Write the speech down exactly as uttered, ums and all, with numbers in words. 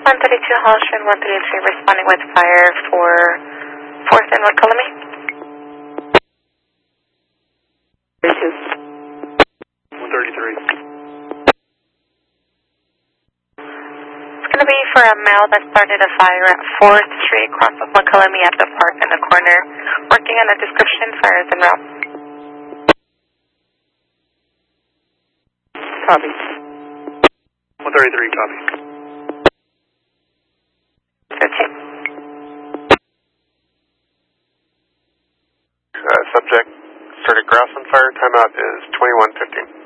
one thirty-two Holstrom, one thirty-three responding with fire for fourth and what color me? one thirty-three. It's going to be for a male that started a fire at fourth Street, across of McCullamy at the park in the corner. Working on a description, fire is en route. Copy. one thirty-three, copy. fifteen. Uh, subject started grass on fire. Timeout is twenty-one fifteen.